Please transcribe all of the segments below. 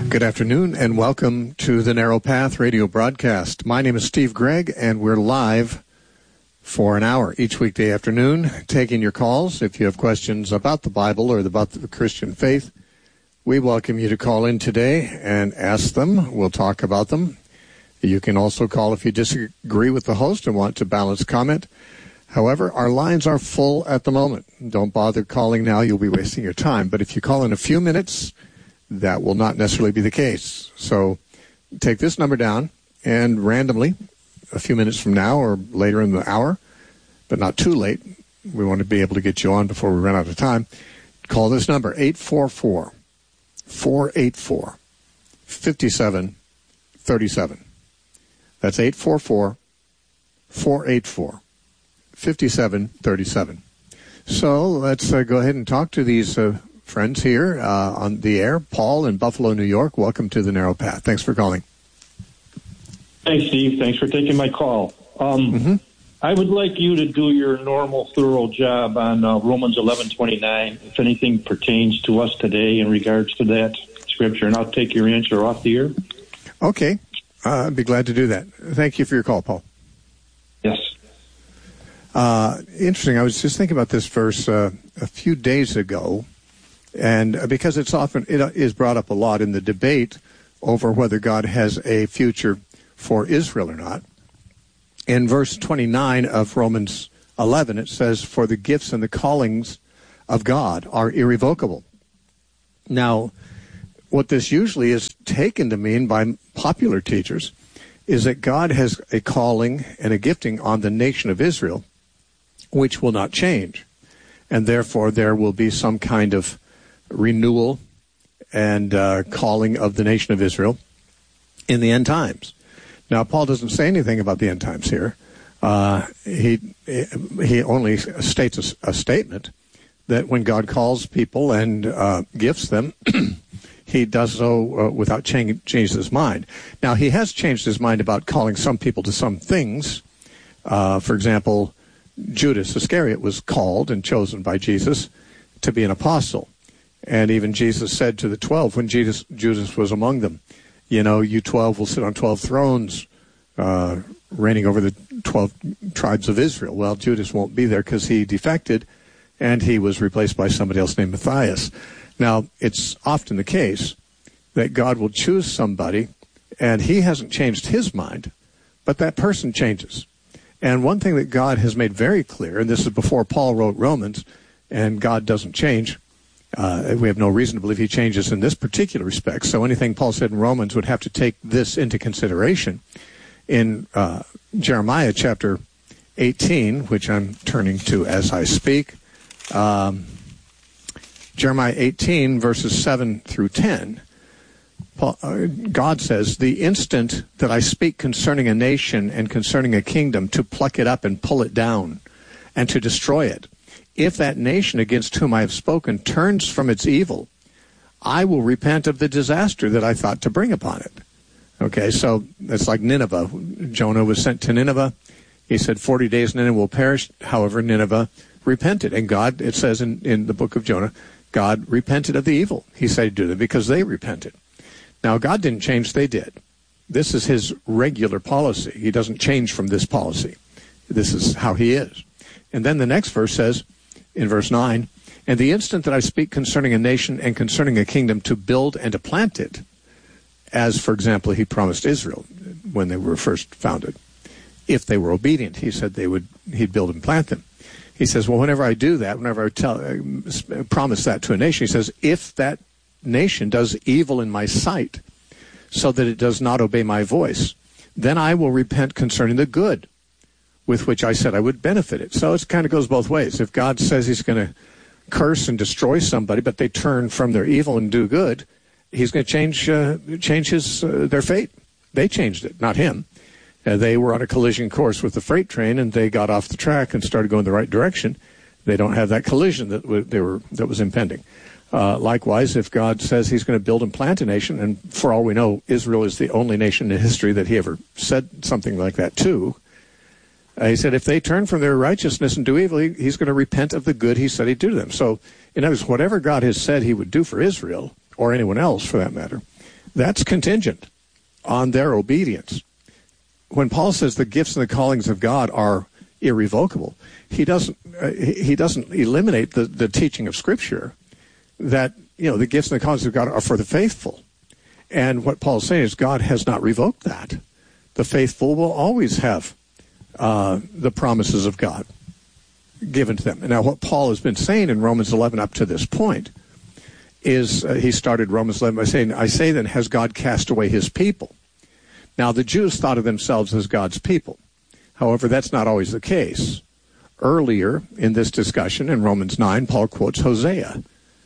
Good afternoon, and welcome to the Narrow Path radio broadcast. My name is Steve Gregg, and we're live for an hour each weekday afternoon, taking your calls. If you have questions about the Bible or about the Christian faith, we welcome you to call in today and ask them. We'll talk about them. You can also call if you disagree with the host and want to balance comment. However, our lines are full at the moment. Don't bother calling now. You'll be wasting your time. But if you call in a few minutes, that will not necessarily be the case. So take this number down, and randomly, a few minutes from now or later in the hour, but not too late, we want to be able to get you on before we run out of time, call this number, 844-484-5737. That's 844-484-5737. So let's go ahead and talk to these friends here on the air. Paul in Buffalo, New York. Welcome to the Narrow Path. Thanks for calling. Thanks, Steve. Thanks for taking my call. I would like you to do your normal, thorough job on Romans 11:29, if anything pertains to us today in regards to that scripture, and I'll take your answer off the air. Okay. I'd be glad to do that. Thank you for your call, Paul. Yes. Interesting. I was just thinking about this verse a few days ago, and because it is brought up a lot in the debate over whether God has a future for Israel or not. In verse 29 of Romans 11, it says, "For the gifts and the callings of God are irrevocable." Now, what this usually is taken to mean by popular teachers is that God has a calling and a gifting on the nation of Israel, which will not change. And therefore, there will be some kind of renewal and calling of the nation of Israel in the end times. Now, Paul doesn't say anything about the end times here. He only states a statement that when God calls people and gifts them, he does so without changing his mind. Now, he has changed his mind about calling some people to some things. For example, Judas Iscariot was called and chosen by Jesus to be an apostle. And even Jesus said to the 12 when Judas was among them, you know, you 12 will sit on 12 thrones, reigning over the 12 tribes of Israel. Well, Judas won't be there because he defected, and he was replaced by somebody else named Matthias. Now, it's often the case that God will choose somebody, and he hasn't changed his mind, but that person changes. And one thing that God has made very clear, and this is before Paul wrote Romans, and God doesn't change. We have no reason to believe he changes in this particular respect. So anything Paul said in Romans would have to take this into consideration. In Jeremiah chapter 18, which I'm turning to as I speak, Jeremiah 18, verses 7 through 10, God says, "The instant that I speak concerning a nation and concerning a kingdom, to pluck it up and pull it down and to destroy it, if that nation against whom I have spoken turns from its evil, I will repent of the disaster that I thought to bring upon it." Okay, so it's like Nineveh. Jonah was sent to Nineveh. He said 40 days Nineveh will perish. However, Nineveh repented. And God, it says in the book of Jonah, God repented of the evil he said he'd do them because they repented. Now, God didn't change, they did. This is his regular policy. He doesn't change from this policy. This is how he is. And then the next verse says, in verse 9, "And the instant that I speak concerning a nation and concerning a kingdom to build and to plant it," as, for example, he promised Israel when they were first founded. If they were obedient, he said he'd build and plant them. He says, well, whenever I do that, whenever I promise that to a nation, he says, if that nation does evil in my sight so that it does not obey my voice, then I will repent concerning the good with which I said I would benefit it. So it kind of goes both ways. If God says he's going to curse and destroy somebody, but they turn from their evil and do good, he's going to change their fate. They changed it, not him. They were on a collision course with the freight train, and they got off the track and started going the right direction. They don't have that collision that was impending. Likewise, if God says he's going to build and plant a nation, and for all we know, Israel is the only nation in history that he ever said something like that to, he said if they turn from their righteousness and do evil, he's going to repent of the good he said he'd do to them. So, in other words, whatever God has said he would do for Israel, or anyone else for that matter, That's contingent on their obedience. When Paul says the gifts and the callings of God are irrevocable, he doesn't eliminate the teaching of Scripture that, the gifts and the callings of God are for the faithful. And what Paul's saying is God has not revoked that. The faithful will always have the promises of God given to them. And now what Paul has been saying in Romans 11 up to this point is he started Romans 11 by saying, I say then, has God cast away his people? Now the Jews thought of themselves as God's people. However, that's not always the case. Earlier in this discussion in Romans 9, Paul quotes Hosea,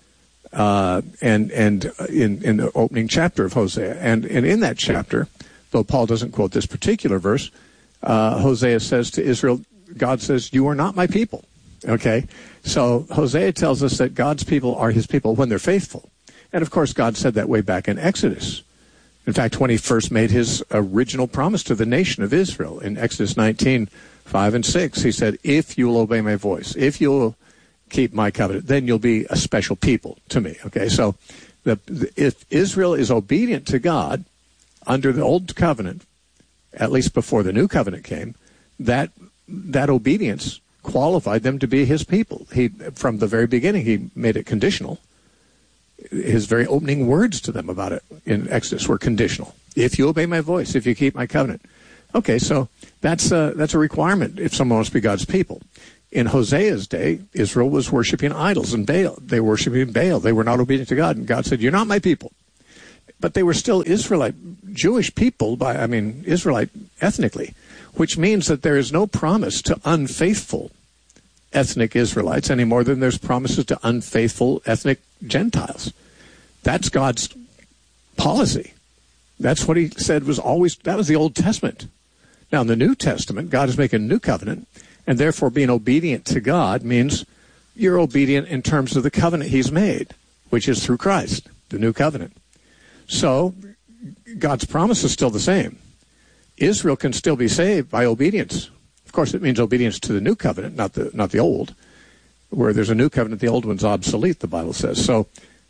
and in the opening chapter of Hosea. And in that chapter, though Paul doesn't quote this particular verse, Hosea says to Israel, God says, you are not my people. Okay? So Hosea tells us that God's people are his people when they're faithful. And of course, God said that way back in Exodus. In fact, when he first made his original promise to the nation of Israel in Exodus 19, 5 and 6, he said, if you will obey my voice, if you'll keep my covenant, then you'll be a special people to me. Okay, so if Israel is obedient to God under the old covenant, at least before the new covenant came, that obedience qualified them to be his people. From the very beginning, he made it conditional. His very opening words to them about it in Exodus were conditional. If you obey my voice, if you keep my covenant. Okay, so that's a requirement if someone wants to be God's people. In Hosea's day, Israel was worshiping idols and Baal. They were worshiping Baal. They were not obedient to God. And God said, you're not my people. But they were still Israelite, Jewish people, Israelite ethnically, which means that there is no promise to unfaithful ethnic Israelites any more than there's promises to unfaithful ethnic Gentiles. That's God's policy. That's what he said that was the Old Testament. Now, in the New Testament, God is making a new covenant, and therefore being obedient to God means you're obedient in terms of the covenant he's made, which is through Christ, the new covenant. So, God's promise is still the same. Israel can still be saved by obedience. Of course, it means obedience to the new covenant, not the old. Where there's a new covenant, the old one's obsolete, the Bible says. So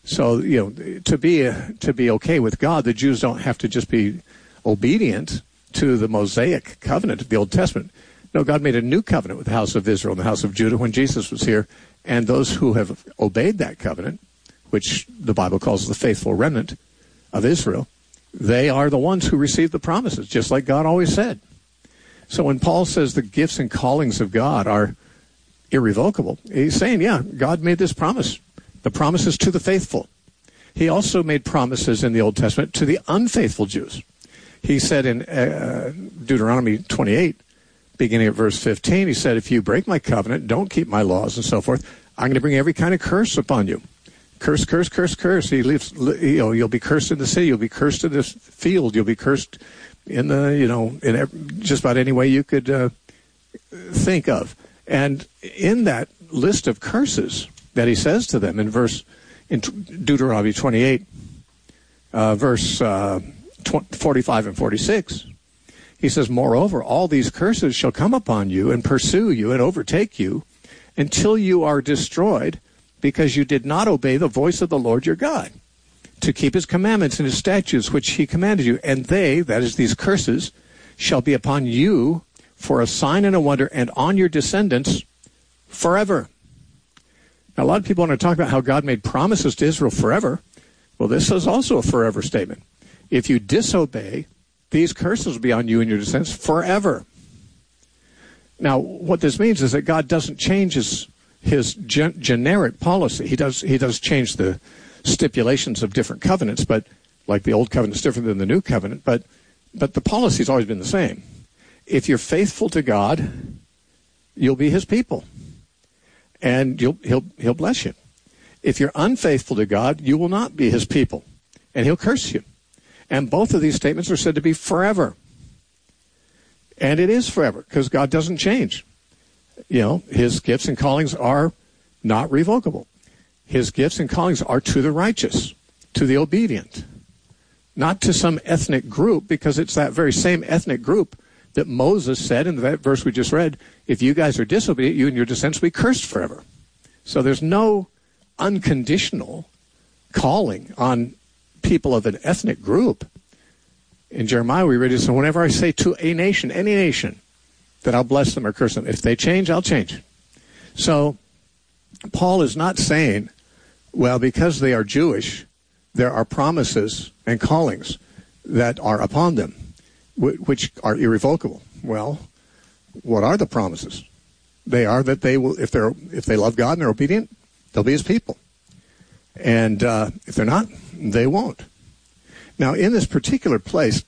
to be okay with God, the Jews don't have to just be obedient to the Mosaic covenant of the Old Testament. No, God made a new covenant with the house of Israel and the house of Judah when Jesus was here. And those who have obeyed that covenant, which the Bible calls the faithful remnant of Israel, they are the ones who receive the promises, just like God always said. So when Paul says the gifts and callings of God are irrevocable, he's saying, yeah, God made this promise. The promise is to the faithful. He also made promises in the Old Testament to the unfaithful Jews. He said in Deuteronomy 28, beginning at verse 15, he said, if you break my covenant, don't keep my laws and so forth, I'm going to bring every kind of curse upon you. Curse, curse, curse, curse. You'll be cursed in the city. You'll be cursed in the field. You'll be cursed in in just about any way you could think of. And in that list of curses that he says to them in Deuteronomy 28, verse 45 and 46, he says, moreover, all these curses shall come upon you and pursue you and overtake you until you are destroyed, because you did not obey the voice of the Lord your God, to keep his commandments and his statutes which he commanded you. And they, that is these curses, shall be upon you for a sign and a wonder, and on your descendants forever. Now, a lot of people want to talk about how God made promises to Israel forever. Well, this is also a forever statement. If you disobey, these curses will be on you and your descendants forever. Now, what this means is that God doesn't change his generic policy. He does change the stipulations of different covenants, but like the old covenant is different than the new covenant, but the policy's always been the same. If you're faithful to God, you'll be his people, and he'll bless you. If you're unfaithful to God, you will not be his people, and he'll curse you. And both of these statements are said to be forever. And it is forever, because God doesn't change. His gifts and callings are not revocable. His gifts and callings are to the righteous, to the obedient, not to some ethnic group, because it's that very same ethnic group that Moses said in that verse we just read, if you guys are disobedient, you and your descendants will be cursed forever. So there's no unconditional calling on people of an ethnic group. In Jeremiah, we read it, so whenever I say to a nation, any nation, that I'll bless them or curse them, if they change, I'll change. So Paul is not saying, well, because they are Jewish, there are promises and callings that are upon them, which are irrevocable. Well, what are the promises? They are that they will, if they love God and they're obedient, they'll be his people. And if they're not, they won't. Now, in this particular place,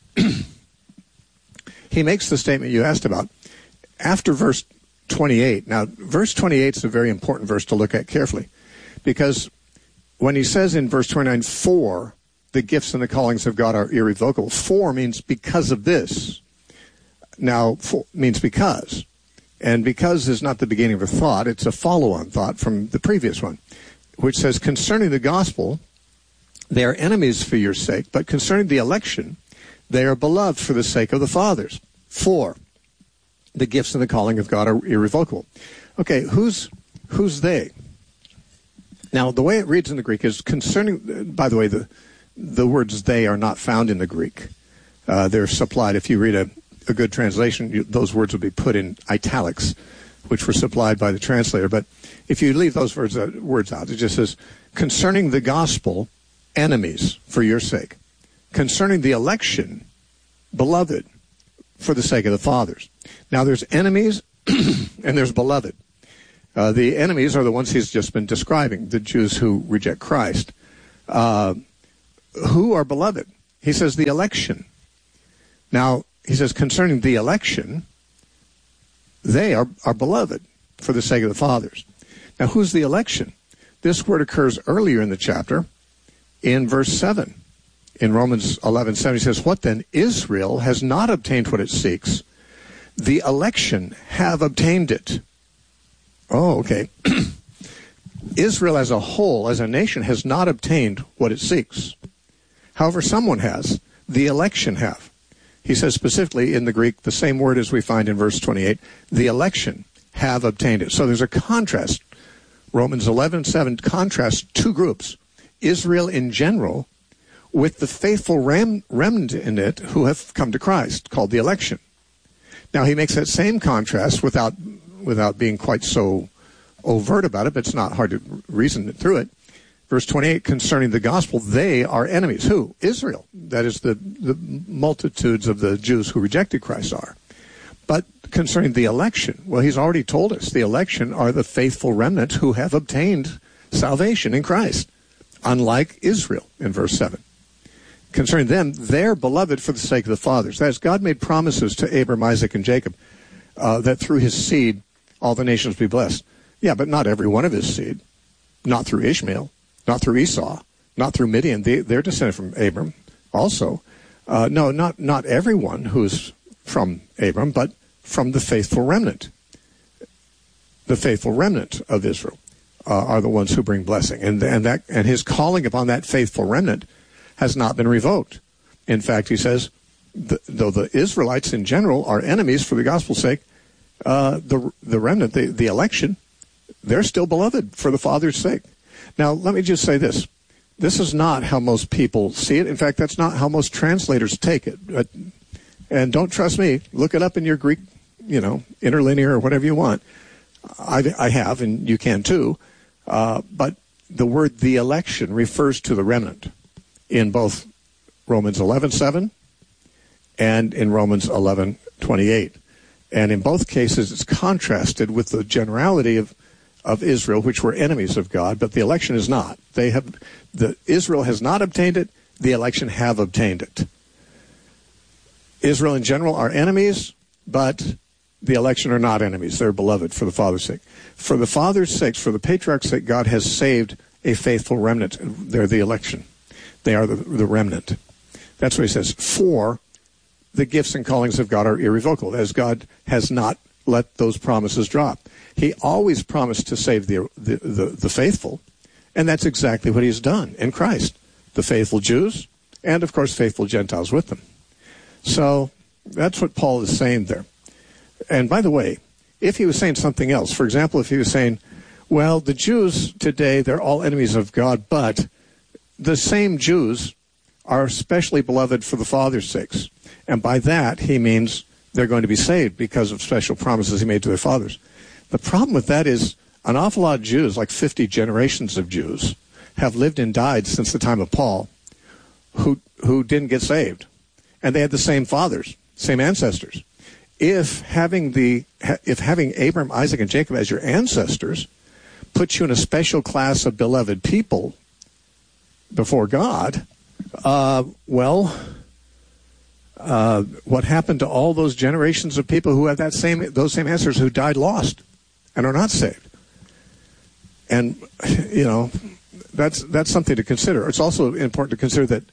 he makes the statement you asked about after verse 28. Now, verse 28 is a very important verse to look at carefully, because when he says in verse 29, for the gifts and the callings of God are irrevocable, for means because of this. Now, for means because. And because is not the beginning of a thought, it's a follow-on thought from the previous one, which says, concerning the gospel, they are enemies for your sake, but concerning the election, they are beloved for the sake of the fathers. For the gifts and the calling of God are irrevocable. Okay, who's they? Now, the way it reads in the Greek is concerning, by the way, the words they are not found in the Greek. They're supplied. If you read a good translation, those words will be put in italics, which were supplied by the translator. But if you leave those words out, it just says, concerning the gospel, enemies for your sake. Concerning the election, beloved for the sake of the fathers. Now there's enemies and there's beloved. The enemies are the ones he's just been describing, the Jews who reject Christ. Who are beloved? He says the election. Now, he says concerning the election, they are beloved for the sake of the fathers. Now, who's the election? This word occurs earlier in the chapter in verse 7. In Romans 11:7, he says, what then? Israel has not obtained what it seeks. The election have obtained it. Oh, okay. Israel as a whole, as a nation, has not obtained what it seeks. However, someone has. The election have. He says specifically in the Greek, the same word as we find in verse 28, the election have obtained it. So there's a contrast. Romans 11:7 contrasts two groups. Israel in general with the faithful remnant in it who have come to Christ, called the election. Now, he makes that same contrast without being quite so overt about it, but it's not hard to reason through it. Verse 28, concerning the gospel, they are enemies. Who? Israel. That is the multitudes of the Jews who rejected Christ are. But concerning the election, well, he's already told us the election are the faithful remnant who have obtained salvation in Christ, unlike Israel in verse 7. Concerning them, they're beloved for the sake of the fathers. That is, God made promises to Abraham, Isaac, and Jacob that through his seed all the nations be blessed. Yeah, but not every one of his seed. Not through Ishmael, not through Esau, not through Midian. They're descended from Abram also. No, not everyone who's from Abram, but from the faithful remnant. The faithful remnant of Israel are the ones who bring blessing. And his calling upon that faithful remnant has not been revoked. In fact, he says, though the Israelites in general are enemies for the gospel's sake, the remnant, the election, they're still beloved for the Father's sake. Now, let me just say this. This is not how most people see it. In fact, that's not how most translators take it. And don't trust me. Look it up in your Greek, interlinear or whatever you want. I have, and you can too. But the word the election refers to the remnant in both Romans 11:7 and in Romans 11:28. And in both cases, it's contrasted with the generality of Israel, which were enemies of God, but the election is not. Israel has not obtained it, the election have obtained it. Israel in general are enemies, but the election are not enemies. They're beloved for the Father's sake. For the Father's sake, for the patriarch's sake, God has saved a faithful remnant. They're the election. They are the remnant. That's what he says. For the gifts and callings of God are irrevocable, as God has not let those promises drop. He always promised to save the faithful, and that's exactly what he's done in Christ. The faithful Jews, and of course faithful Gentiles with them. So that's what Paul is saying there. And by the way, if he was saying something else, for example, if he was saying, well, the Jews today, they're all enemies of God, but the same Jews are especially beloved for the Father's sakes. And by that, he means they're going to be saved because of special promises he made to their fathers. The problem with that is an awful lot of Jews, like 50 generations of Jews, have lived and died since the time of Paul who didn't get saved. And they had the same fathers, same ancestors. If having Abraham, Isaac, and Jacob as your ancestors puts you in a special class of beloved people before God, what happened to all those generations of people who have those same ancestors who died lost and are not saved? And that's something to consider. It's also important to consider that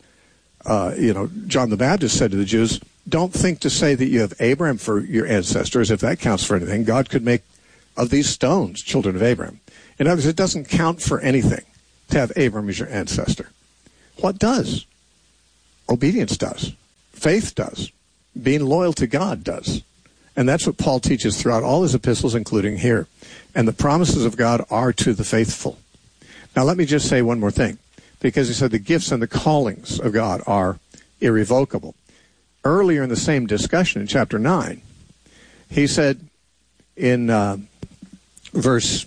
John the Baptist said to the Jews, don't think to say that you have Abraham for your ancestors, if that counts for anything. God could make of these stones children of Abraham. In other words, it doesn't count for anything to have Abraham as your ancestor. What does? Obedience does. Faith does. Being loyal to God does. And that's what Paul teaches throughout all his epistles, including here. And the promises of God are to the faithful. Now, let me just say one more thing, because he said the gifts and the callings of God are irrevocable. Earlier in the same discussion in chapter 9, he said in verse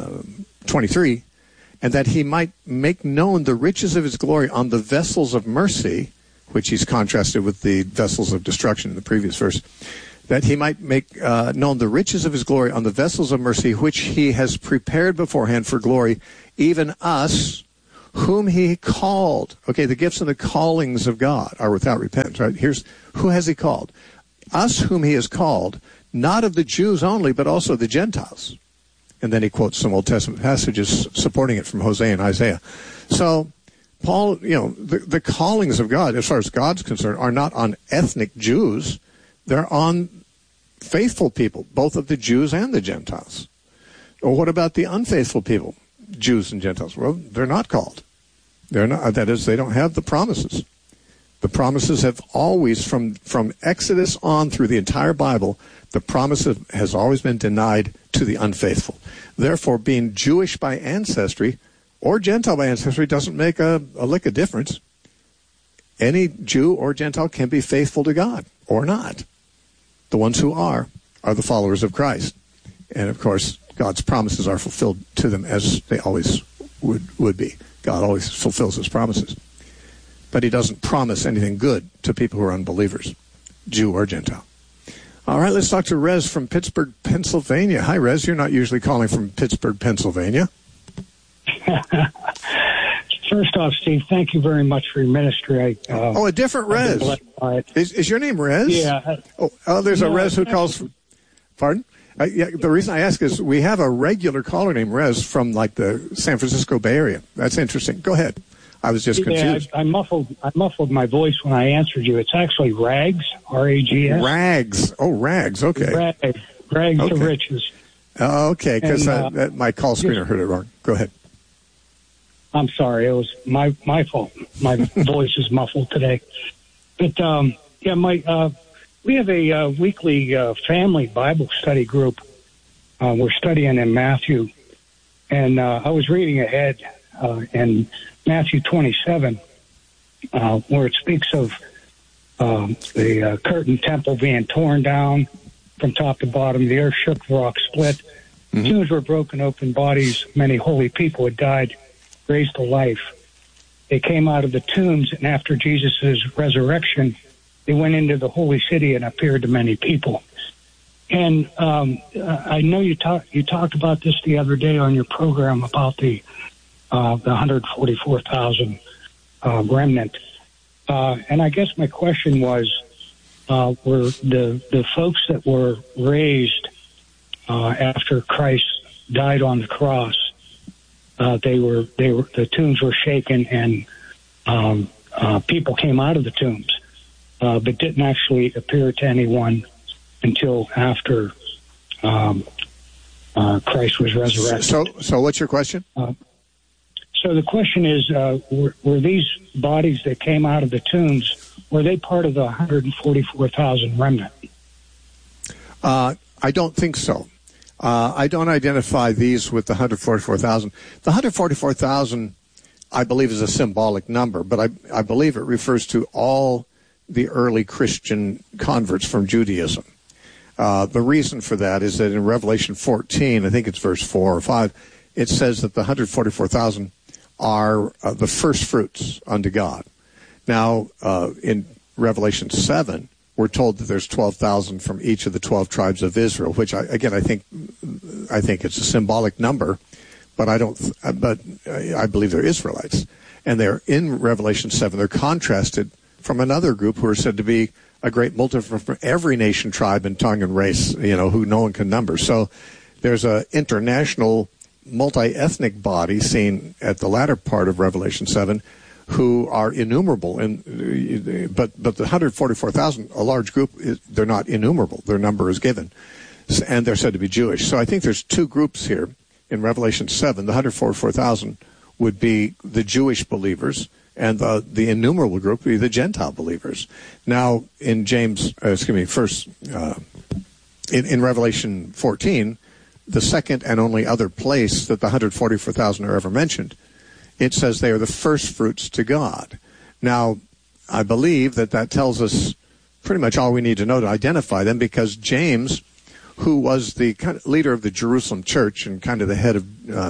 23, and that he might make known the riches of his glory on the vessels of mercy, which he's contrasted with the vessels of destruction in the previous verse, that he might make known the riches of his glory on the vessels of mercy, which he has prepared beforehand for glory, even us, whom he called. Okay, the gifts and the callings of God are without repentance, right? Here's who has he called? Us whom he has called, not of the Jews only, but also the Gentiles. And then he quotes some Old Testament passages supporting it from Hosea and Isaiah. So Paul, the callings of God, as far as God's concerned, are not on ethnic Jews. They're on faithful people, both of the Jews and the Gentiles. Or what about the unfaithful people, Jews and Gentiles? Well, they're not called. They're not. That is, they don't have the promises. The promises have always, from Exodus on through the entire Bible, the promise has always been denied to the unfaithful. Therefore, being Jewish by ancestry or Gentile by ancestry doesn't make a lick of difference. Any Jew or Gentile can be faithful to God or not. The ones who are the followers of Christ. And, of course, God's promises are fulfilled to them as they always would be. God always fulfills his promises. But he doesn't promise anything good to people who are unbelievers, Jew or Gentile. All right, let's talk to Rez from Pittsburgh, Pennsylvania. Hi, Rez. You're not usually calling from Pittsburgh, Pennsylvania. First off, Steve, thank you very much for your ministry. A different Rez. Is your name Rez? Yeah. There's a Rez who calls from... Pardon? The reason I ask is we have a regular caller named Rez from, like, the San Francisco Bay Area. That's interesting. Go ahead. I was just confused. I muffled my voice when I answered you. It's actually Rags, R-A-G-S. Rags. Oh, Rags. Okay. Rags to riches. Okay, because my call screener heard it wrong. Go ahead. I'm sorry. It was my fault. My voice is muffled today. But, we have a weekly family Bible study group. We're studying in Matthew. And I was reading ahead in Matthew 27, where it speaks of the curtain temple being torn down from top to bottom. The earth shook, the rock split. Mm-hmm. Tombs were broken open, bodies, many holy people had died, raised to life. They came out of the tombs, and after Jesus' resurrection, they went into the holy city and appeared to many people. And I know you talked about this the other day on your program about the 144,000 remnant. And I guess my question was, were the folks that were raised after Christ died on the cross, the tombs were shaken and people came out of the tombs, but didn't actually appear to anyone until after Christ was resurrected. So what's your question? So the question is, were these bodies that came out of the tombs, were they part of the 144,000 remnant? I don't think so. I don't identify these with the 144,000. The 144,000 I believe is a symbolic number, but I believe it refers to all the early Christian converts from Judaism. The reason for that is that in Revelation 14, I think it's verse 4 or 5, it says that the 144,000 are the first fruits unto God. Now, in Revelation 7, we're told that there's 12,000 from each of the 12 tribes of Israel, which I think it's a symbolic number, but I believe they're Israelites. And they're in Revelation 7, they're contrasted from another group who are said to be a great multitude from every nation, tribe, and tongue and race, who no one can number. So there's an international multi-ethnic body seen at the latter part of Revelation 7 who are innumerable. But the 144,000, a large group, they're not innumerable. Their number is given. And they're said to be Jewish. So I think there's two groups here in Revelation 7. The 144,000 would be the Jewish believers, and the innumerable group would be the Gentile believers. Now, in in Revelation 14, the second and only other place that the 144,000 are ever mentioned, it says they are the first fruits to God. Now, I believe that tells us pretty much all we need to know to identify them, because James, who was the kind of leader of the Jerusalem church and kind of the head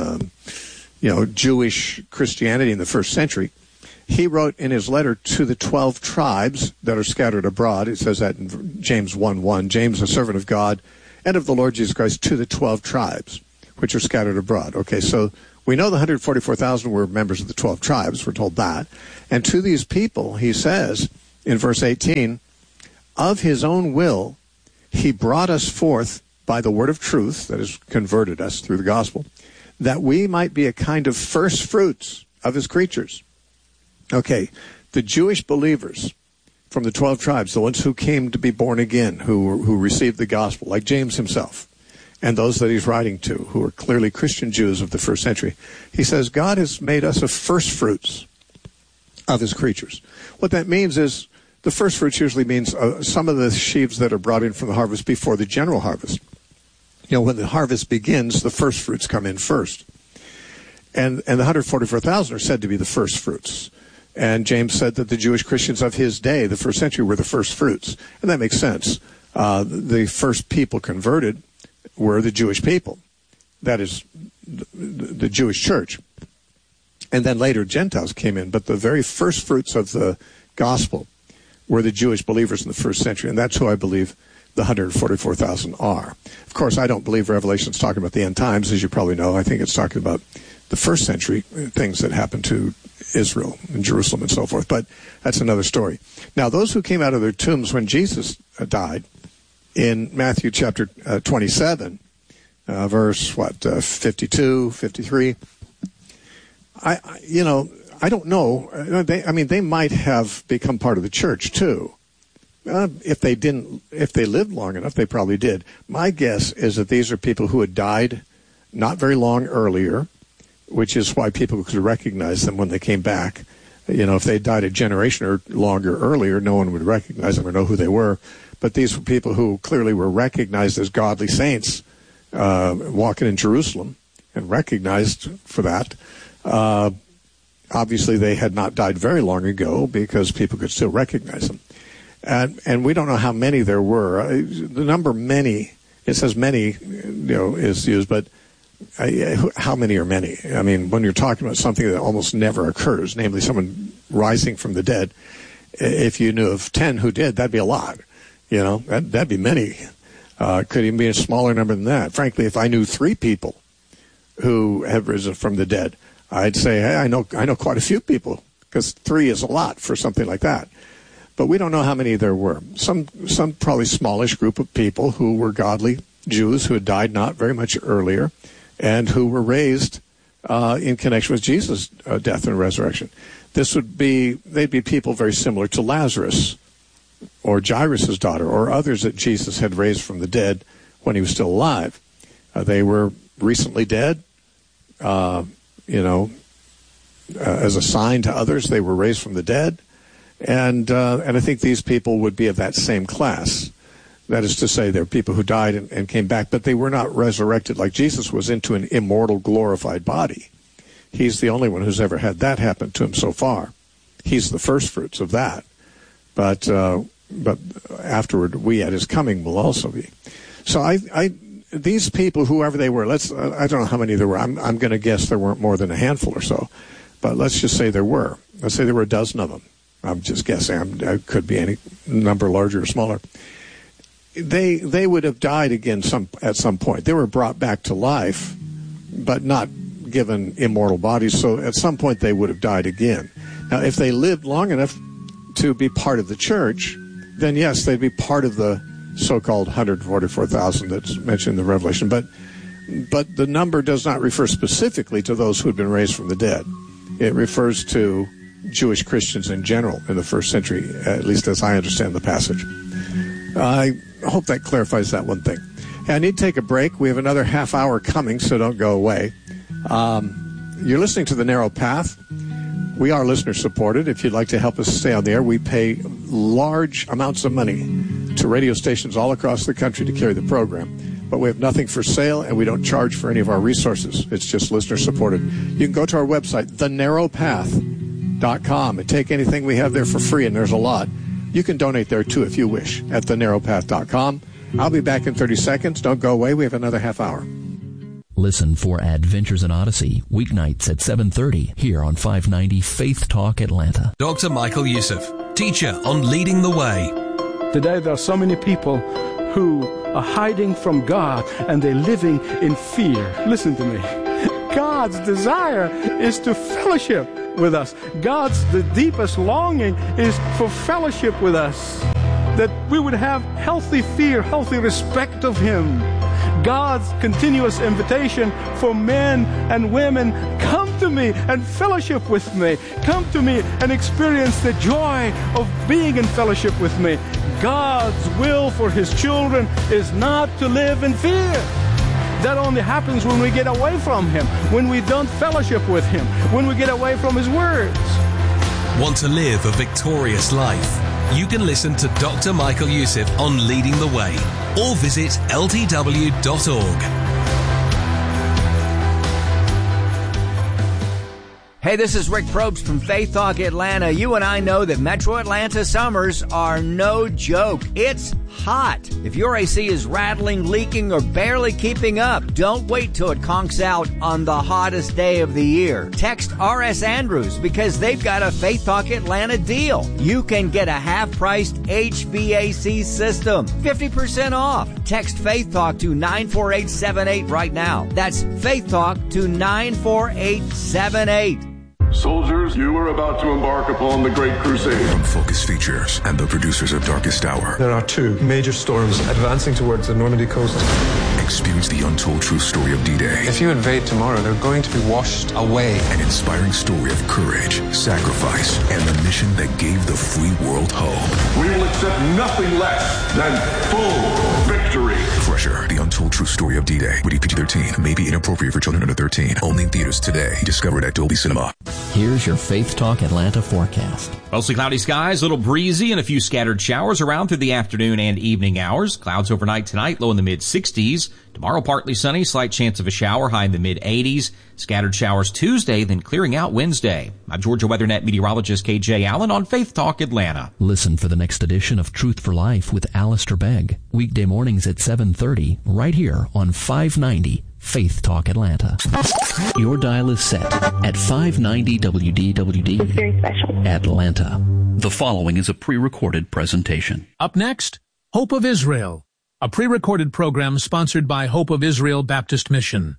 of Jewish Christianity in the first century, he wrote in his letter to the 12 tribes that are scattered abroad. It says that in James 1:1, James, a servant of God and of the Lord Jesus Christ, to the 12 tribes which are scattered abroad. Okay, so we know the 144,000 were members of the 12 tribes. We're told that. And to these people, he says in verse 18, of his own will, he brought us forth by the word of truth, that has converted us through the gospel, that we might be a kind of first fruits of his creatures. Okay, the Jewish believers from the 12 tribes, the ones who came to be born again, who received the gospel, like James himself, and those that he's writing to, who are clearly Christian Jews of the first century, he says, God has made us a first fruits of his creatures. What that means is, the first fruits usually means some of the sheaves that are brought in from the harvest before the general harvest. When the harvest begins, the first fruits come in first. And the 144,000 are said to be the first fruits. And James said that the Jewish Christians of his day, the first century, were the first fruits. And that makes sense. The first people converted were the Jewish people. That is, the Jewish church. And then later Gentiles came in. But the very first fruits of the gospel were the Jewish believers in the first century. And that's who I believe the 144,000 are. Of course, I don't believe Revelation's talking about the end times, as you probably know. I think it's talking about the first century things that happened to Israel and Jerusalem and so forth. But that's another story. Now, those who came out of their tombs when Jesus died, in Matthew chapter 27, verse 52, 53, I don't know. They might have become part of the church too. If they lived long enough, they probably did. My guess is that these are people who had died not very long earlier, which is why people could recognize them when they came back. If they died a generation or longer earlier, no one would recognize them or know who they were. But these were people who clearly were recognized as godly saints, walking in Jerusalem, and recognized for that. Obviously, they had not died very long ago because people could still recognize them. And we don't know how many there were. The number many, it says many, is used, but how many are many? I mean, when you're talking about something that almost never occurs, namely someone rising from the dead, if you knew of 10 who did, that'd be a lot. That'd be many. Could even be a smaller number than that. Frankly, if I knew 3 people who have risen from the dead, I'd say, hey, I know quite a few people, because 3 is a lot for something like that. But we don't know how many there were. Some probably smallish group of people who were godly Jews who had died not very much earlier, and who were raised in connection with Jesus' death and resurrection. They'd be people very similar to Lazarus, or Jairus' daughter, or others that Jesus had raised from the dead when he was still alive. They were recently dead, as a sign to others. They were raised from the dead. And I think these people would be of that same class. That is to say, they're people who died and came back, but they were not resurrected like Jesus was into an immortal, glorified body. He's the only one who's ever had that happen to him so far. He's the first fruits of that. But afterward, we at his coming will also be. So these people, whoever they were, I don't know how many there were. I'm going to guess there weren't more than a handful or so. But let's just say there were. Let's say there were a dozen of them. I'm just guessing. It could be any number, larger or smaller. They would have died again at some point. They were brought back to life, but not given immortal bodies. So at some point they would have died again. Now, if they lived long enough to be part of the church, then yes, they'd be part of the so-called 144,000 that's mentioned in the Revelation. But the number does not refer specifically to those who had been raised from the dead. It refers to Jewish Christians in general in the first century, at least as I understand the passage. I hope that clarifies that one thing. Hey, I need to take a break. We have another half hour coming, so don't go away. You're listening to The Narrow Path. We are listener-supported. If you'd like to help us stay on the air, we pay large amounts of money to radio stations all across the country to carry the program. But we have nothing for sale, and we don't charge for any of our resources. It's just listener-supported. You can go to our website, thenarrowpath.com, and take anything we have there for free, and there's a lot. You can donate there, too, if you wish, at thenarrowpath.com. I'll be back in 30 seconds. Don't go away. We have another half hour. Listen for Adventures in Odyssey, weeknights at 7:30 here on 590 Faith Talk Atlanta. Dr. Michael Youssef, teacher on Leading the Way. Today there are so many people who are hiding from God and they're living in fear. Listen to me. God's desire is to fellowship with us. The deepest longing is for fellowship with us. That we would have healthy fear, healthy respect of Him. God's continuous invitation for men and women, come to me and fellowship with me. Come to me and experience the joy of being in fellowship with me. God's will for His children is not to live in fear. That only happens when we get away from Him, when we don't fellowship with Him, when we get away from His words. Want to live a victorious life? You can listen to Dr. Michael Youssef on Leading the Way or visit ltw.org. Hey, this is Rick Probst from Faith Talk Atlanta. You and I know that Metro Atlanta summers are no joke. It's hot. If your AC is rattling, leaking, or barely keeping up, don't wait till it conks out on the hottest day of the year. Text R.S. Andrews because they've got a Faith Talk Atlanta deal. You can get a half-priced HVAC system, 50% off. Text Faith Talk to 94878 right now. That's Faith Talk to 94878. Soldiers, you are about to embark upon the Great Crusade. From Focus Features and the producers of Darkest Hour. There are two major storms advancing towards the Normandy coast. Experience the untold true story of D-Day. If you invade tomorrow, they're going to be washed away. An inspiring story of courage, sacrifice, and the mission that gave the free world hope. We will accept nothing less than full victory. Crusher, the untold true story of D-Day. Rated PG-13. May be inappropriate for children under 13. Only in theaters today. Discovered at Dolby Cinema. Here's your Faith Talk Atlanta forecast. Mostly cloudy skies, a little breezy, and a few scattered showers around through the afternoon and evening hours. Clouds overnight tonight, low in the mid-60s. Tomorrow, partly sunny, slight chance of a shower, high in the mid-80s. Scattered showers Tuesday, then clearing out Wednesday. I'm Georgia WeatherNet meteorologist KJ Allen on Faith Talk Atlanta. Listen for the next edition of Truth for Life with Alistair Begg. Weekday mornings at 7:30, right here on 590 Faith Talk Atlanta. Your dial is set at 590 WDWD. It's very special. Atlanta. The following is a pre-recorded presentation. Up next, Hope of Israel, a pre-recorded program sponsored by Hope of Israel Baptist Mission.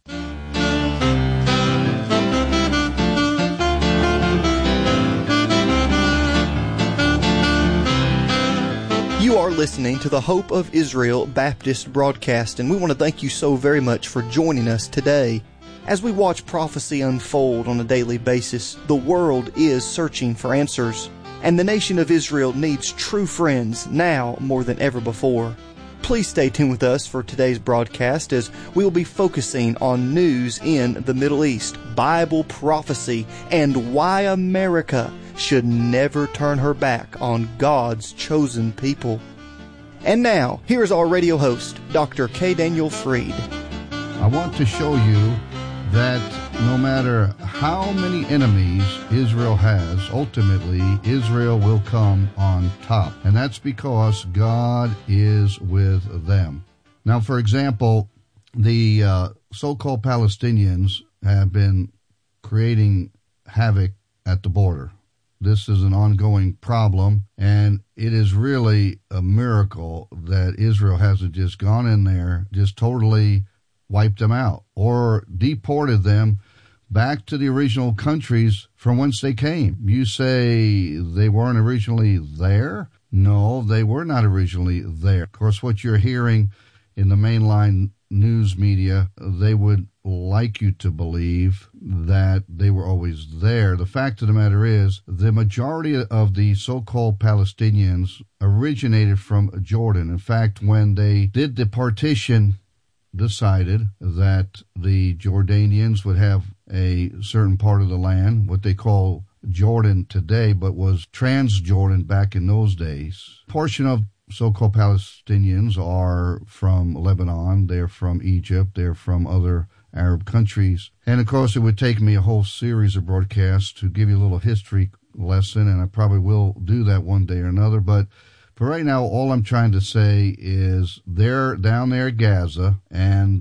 You are listening to the Hope of Israel Baptist broadcast, and we want to thank you so very much for joining us today. As we watch prophecy unfold on a daily basis, the world is searching for answers, and the nation of Israel needs true friends now more than ever before. Please stay tuned with us for today's broadcast as we will be focusing on news in the Middle East, Bible prophecy, and why America should never turn her back on God's chosen people. And now, here's our radio host, Dr. K. Daniel Freed. I want to show you that no matter how many enemies Israel has, ultimately Israel will come on top. And that's because God is with them. Now, for example, the so-called Palestinians have been creating havoc at the border. This is an ongoing problem, and it is really a miracle that Israel hasn't just gone in there, just totally wiped them out, or deported them back to the original countries from whence they came. You say they weren't originally there? No, they were not originally there. Of course, what you're hearing in the mainline news media, they would like you to believe that they were always there. The fact of the matter is, the majority of the so-called Palestinians originated from Jordan. In fact, when they did the partition, decided that the Jordanians would have a certain part of the land, what they call Jordan today, but was Transjordan back in those days. A portion of so-called Palestinians are from Lebanon, they're from Egypt, they're from other Arab countries. And of course, it would take me a whole series of broadcasts to give you a little history lesson, and I probably will do that one day or another. But for right now, all I'm trying to say is they're down there at Gaza, and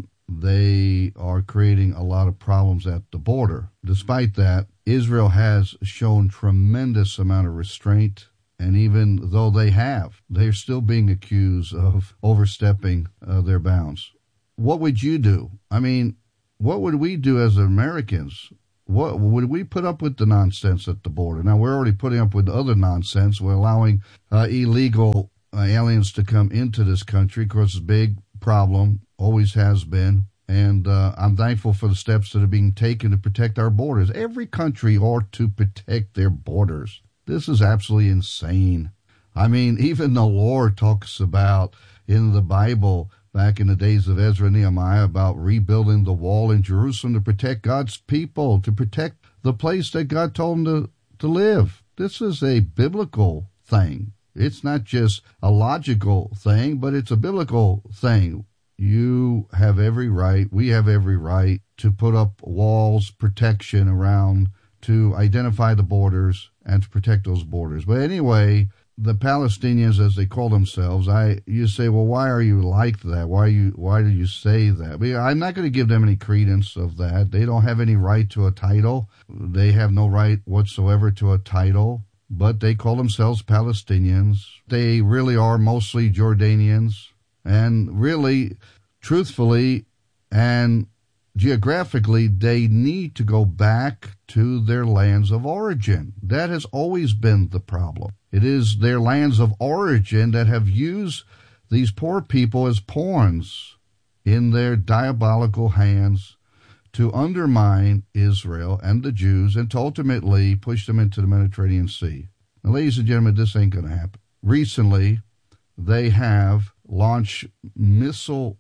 they are creating a lot of problems at the border. Despite that, Israel has shown tremendous amount of restraint. And even though they're still being accused of overstepping their bounds. What would you do? I mean, what would we do as Americans? What would we put up with the nonsense at the border? Now, we're already putting up with other nonsense. We're allowing illegal aliens to come into this country. Of course, it's a big problem, always has been. And I'm thankful for the steps that are being taken to protect our borders. Every country ought to protect their borders. This is absolutely insane. I mean, even the Lord talks about in the Bible back in the days of Ezra and Nehemiah about rebuilding the wall in Jerusalem to protect God's people, to protect the place that God told them to live. This is a biblical thing. It's not just a logical thing, but it's a biblical thing. You have every right, we have every right to put up walls, protection around, to identify the borders and to protect those borders. But anyway, the Palestinians, as they call themselves, you say, well, why are you like that? Why do you say that? I'm not going to give them any credence of that. They don't have any right to a title. They have no right whatsoever to a title, but they call themselves Palestinians. They really are mostly Jordanians, and really, truthfully, and geographically, they need to go back to their lands of origin. That has always been the problem. It is their lands of origin that have used these poor people as pawns in their diabolical hands to undermine Israel and the Jews and to ultimately push them into the Mediterranean Sea. Now, ladies and gentlemen, this ain't going to happen. Recently, they have launched missile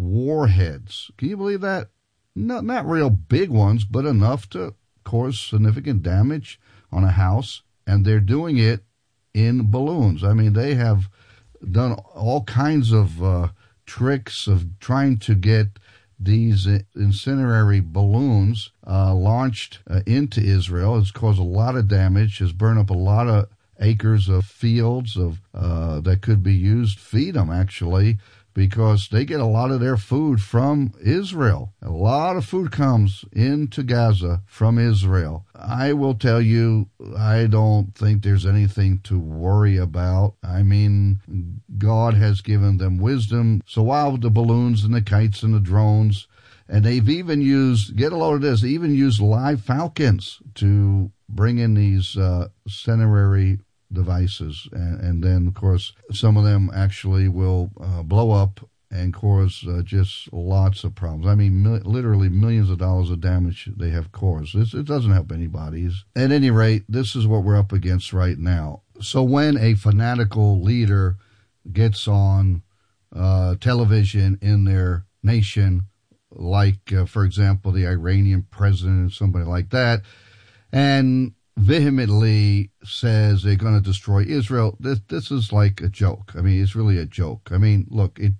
warheads. Can you believe that? Not real big ones, but enough to cause significant damage on a house, and they're doing it in balloons. I mean, they have done all kinds of tricks of trying to get these incendiary balloons launched into Israel. It's caused a lot of damage, has burned up a lot of acres of fields that could be used, feed them actually, because they get a lot of their food from Israel. A lot of food comes into Gaza from Israel. I will tell you, I don't think there's anything to worry about. I mean, God has given them wisdom. So while the balloons and the kites and the drones, and they've even used, get a load of this, they even used live falcons to bring in these incendiary devices, and then of course some of them actually will blow up and cause just lots of problems. I mean, literally millions of dollars of damage they have caused. It doesn't help anybody. At any rate, this is what we're up against right now. So when a fanatical leader gets on television in their nation, like for example the Iranian president or somebody like that, and vehemently says they're going to destroy Israel, this is like a joke. I mean, it's really a joke. I mean, look,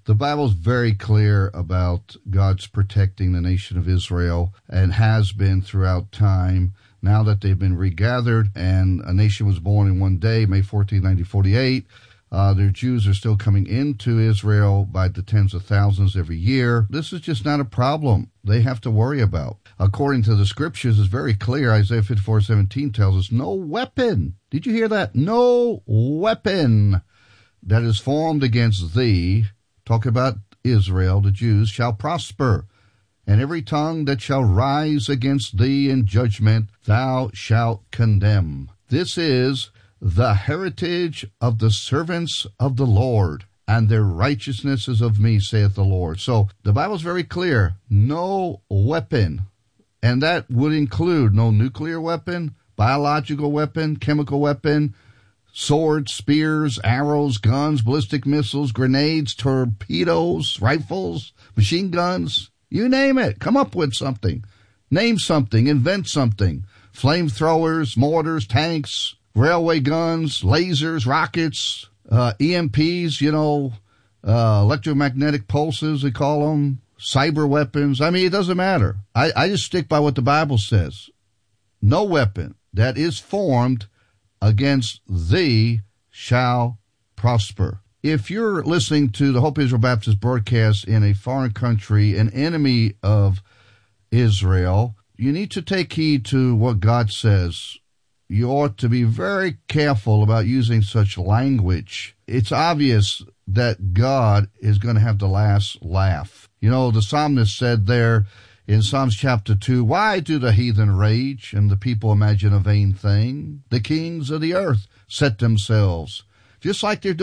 The Bible's very clear about God's protecting the nation of Israel and has been throughout time. Now that they've been regathered and a nation was born in one day, May 14, 1948, their Jews are still coming into Israel by the tens of thousands every year. This is just not a problem they have to worry about. According to the scriptures, it's very clear. Isaiah 54:17 tells us, no weapon. Did you hear that? No weapon that is formed against thee, talk about Israel, the Jews, shall prosper. And every tongue that shall rise against thee in judgment, thou shalt condemn. This is the heritage of the servants of the Lord, and their righteousness is of me, saith the Lord. So the Bible's very clear. No weapon. And that would include no nuclear weapon, biological weapon, chemical weapon, swords, spears, arrows, guns, ballistic missiles, grenades, torpedoes, rifles, machine guns. You name it. Come up with something. Name something. Invent something. Flamethrowers, mortars, tanks, railway guns, lasers, rockets, EMPs, electromagnetic pulses, they call them, cyber weapons. I mean, it doesn't matter. I just stick by what the Bible says. No weapon that is formed against thee shall prosper. If you're listening to the Hope Israel Baptist broadcast in a foreign country, an enemy of Israel, you need to take heed to what God says. You ought to be very careful about using such language. It's obvious that God is going to have the last laugh. The psalmist said there in Psalms chapter 2, why do the heathen rage and the people imagine a vain thing? The kings of the earth set themselves, just like they're doing